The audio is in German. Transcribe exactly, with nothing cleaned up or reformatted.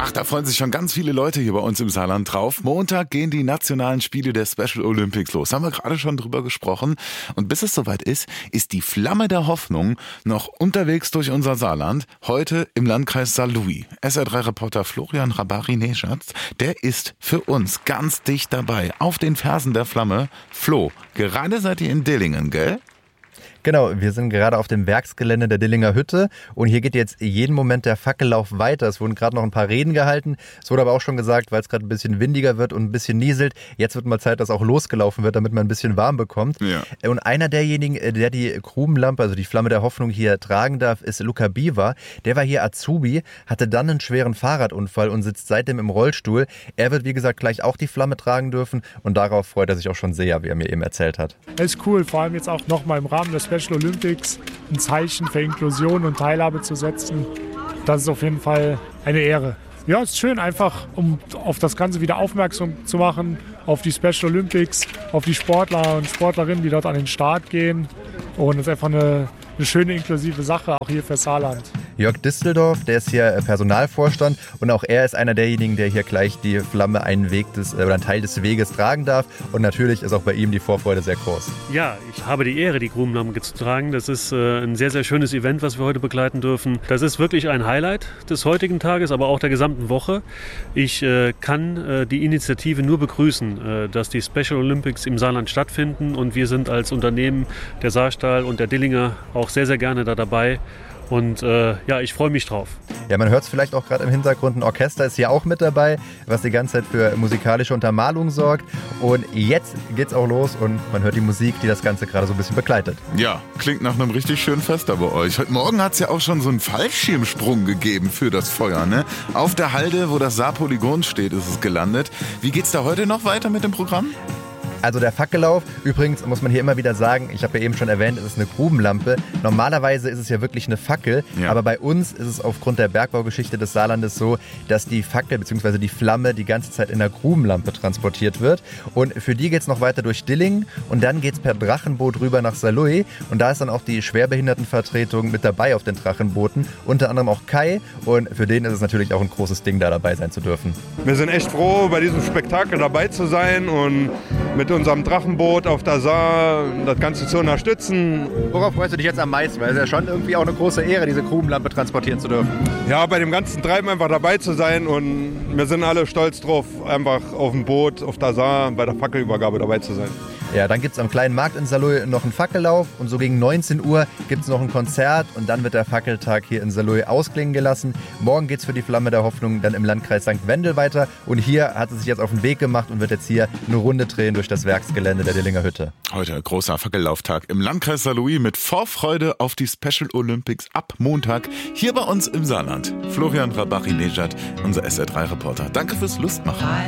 Ach, da freuen sich schon ganz viele Leute hier bei uns im Saarland drauf. Montag gehen die nationalen Spiele der Special Olympics los. Haben wir gerade schon drüber gesprochen. Und bis es soweit ist, ist die Flamme der Hoffnung noch unterwegs durch unser Saarland. Heute im Landkreis Saarlouis. S R drei Reporter Florian Rabari-Nejad, der ist für uns ganz dicht dabei. Auf den Fersen der Flamme. Flo, gerade seid ihr in Dillingen, gell? Genau, wir sind gerade auf dem Werksgelände der Dillinger Hütte und hier geht jetzt jeden Moment der Fackellauf weiter. Es wurden gerade noch ein paar Reden gehalten. Es wurde aber auch schon gesagt, weil es gerade ein bisschen windiger wird und ein bisschen nieselt, jetzt wird mal Zeit, dass auch losgelaufen wird, damit man ein bisschen warm bekommt. Ja. Und einer derjenigen, der die Grubenlampe, also die Flamme der Hoffnung hier tragen darf, ist Luca Biva. Der war hier Azubi, hatte dann einen schweren Fahrradunfall und sitzt seitdem im Rollstuhl. Er wird, wie gesagt, gleich auch die Flamme tragen dürfen und darauf freut er sich auch schon sehr, wie er mir eben erzählt hat. Es ist cool, vor allem jetzt auch nochmal im Rahmen des Special Olympics ein Zeichen für Inklusion und Teilhabe zu setzen. Das ist auf jeden Fall eine Ehre. Ja, es ist schön, einfach um auf das Ganze wieder aufmerksam zu machen, auf die Special Olympics, auf die Sportler und Sportlerinnen, die dort an den Start gehen. Und es ist einfach eine, eine schöne inklusive Sache, auch hier für Saarland. Jörg Disteldorf, der ist hier Personalvorstand und auch er ist einer derjenigen, der hier gleich die Flamme einen Weg des, oder einen Teil des Weges tragen darf. Und natürlich ist auch bei ihm die Vorfreude sehr groß. Ja, ich habe die Ehre, die Grubenlampe zu tragen. Das ist äh, ein sehr, sehr schönes Event, was wir heute begleiten dürfen. Das ist wirklich ein Highlight des heutigen Tages, aber auch der gesamten Woche. Ich äh, kann äh, die Initiative nur begrüßen, äh, dass die Special Olympics im Saarland stattfinden. Und wir sind als Unternehmen, der Saarstahl und der Dillinger, auch sehr, sehr gerne da dabei. Und äh, ja, ich freue mich drauf. Ja, man hört es vielleicht auch gerade im Hintergrund, ein Orchester ist hier auch mit dabei, was die ganze Zeit für musikalische Untermalung sorgt. Und jetzt geht's auch los und man hört die Musik, die das Ganze gerade so ein bisschen begleitet. Ja, klingt nach einem richtig schönen Fest da bei euch. Heute Morgen hat es ja auch schon so einen Fallschirmsprung gegeben für das Feuer, ne? Auf der Halde, wo das Saarpolygon steht, ist es gelandet. Wie geht's da heute noch weiter mit dem Programm? Also der Fackellauf, übrigens muss man hier immer wieder sagen, ich habe ja eben schon erwähnt, es ist eine Grubenlampe. Normalerweise ist es ja wirklich eine Fackel, ja. Aber bei uns ist es aufgrund der Bergbaugeschichte des Saarlandes so, dass die Fackel bzw. die Flamme die ganze Zeit in einer Grubenlampe transportiert wird. Und für die geht es noch weiter durch Dillingen und dann geht es per Drachenboot rüber nach Saarlouis. Und da ist dann auch die Schwerbehindertenvertretung mit dabei auf den Drachenbooten, unter anderem auch Kai. Und für den ist es natürlich auch ein großes Ding, da dabei sein zu dürfen. Wir sind echt froh, bei diesem Spektakel dabei zu sein und mit unserem Drachenboot auf der Saar das Ganze zu unterstützen. Worauf freust du dich jetzt am meisten? Weil es ist ja schon irgendwie auch eine große Ehre, diese Grubenlampe transportieren zu dürfen. Ja, bei dem ganzen Treiben einfach dabei zu sein und wir sind alle stolz drauf, einfach auf dem Boot, auf der Saar, bei der Fackelübergabe dabei zu sein. Ja, dann gibt es am kleinen Markt in Saarlouis noch einen Fackellauf und so gegen neunzehn Uhr gibt es noch ein Konzert und dann wird der Fackeltag hier in Saarlouis ausklingen gelassen. Morgen geht es für die Flamme der Hoffnung dann im Landkreis Sankt Wendel weiter und hier hat es sich jetzt auf den Weg gemacht und wird jetzt hier eine Runde drehen durch das Werksgelände der Dillinger Hütte. Heute großer Fackellauftag im Landkreis Saarlouis mit Vorfreude auf die Special Olympics ab Montag hier bei uns im Saarland. Florian Rabari-Nejad, unser S R drei Reporter. Danke fürs Lustmachen.